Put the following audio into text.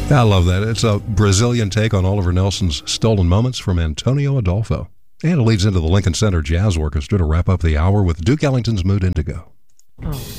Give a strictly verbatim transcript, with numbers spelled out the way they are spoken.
I love that. It's a Brazilian take on Oliver Nelson's Stolen Moments from Antonio Adolfo. And it leads into the Lincoln Center Jazz Orchestra to wrap up the hour with Duke Ellington's Mood Indigo. Oh.